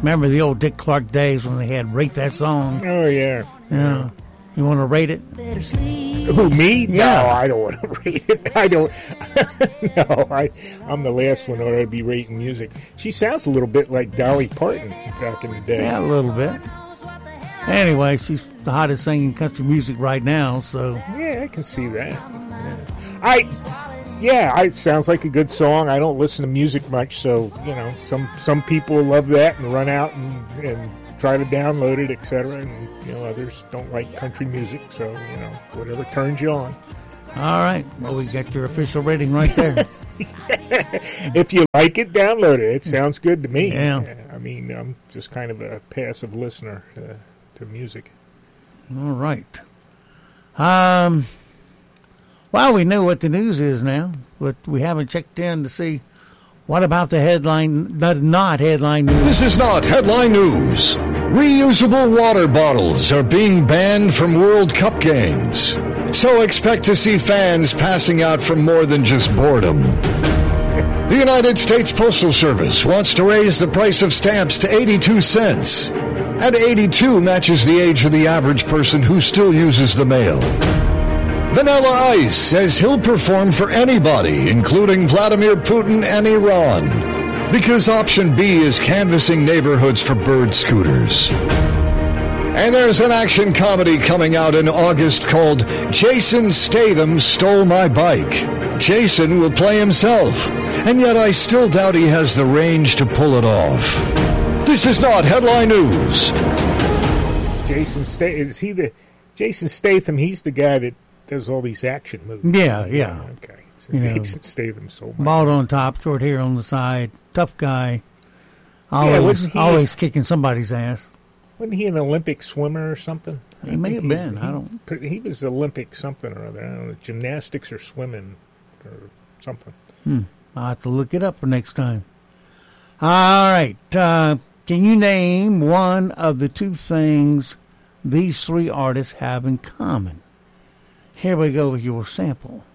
Remember the old Dick Clark days when they had Rate That Song? Oh, yeah. Yeah. You want to rate it? Who, me? Yeah. No, I don't want to rate it. I don't. No, I'm the last one to be rating music. She sounds a little bit like Dolly Parton back in the day. Yeah, a little bit. Anyway, she's the hottest singing country music right now, so. Yeah, I can see that. Yeah, it sounds like a good song. I don't listen to music much, so, some people love that and run out and try to download it, etc. And, others don't like country music, so, whatever turns you on. All right. Well, we got your official rating right there. If you like it, download it. It sounds good to me. Yeah. I mean, I'm just kind of a passive listener to music. All right. Well, we know what the news is now, but we haven't checked in to see what about the headline, not headline news. This is not headline news. Reusable water bottles are being banned from World Cup games. So expect to see fans passing out from more than just boredom. The United States Postal Service wants to raise the price of stamps to 82 cents. And 82 matches the age of the average person who still uses the mail. Vanilla Ice says he'll perform for anybody, including Vladimir Putin and Iran, because option B is canvassing neighborhoods for bird scooters. And there's an action comedy coming out in August called Jason Statham Stole My Bike. Jason will play himself, and yet I still doubt he has the range to pull it off. This is not headline news. Jason Statham, he's the guy that does all these action movies. Yeah. Okay. So Jason Statham so much. Bald on top, short hair on the side, tough guy. Always kicking somebody's ass. Wasn't he an Olympic swimmer or something? He may have been. He was Olympic something or other. I don't know, gymnastics or swimming or something. I'll have to look it up for next time. All right. Can you name one of the two things these three artists have in common? Here we go with your sample.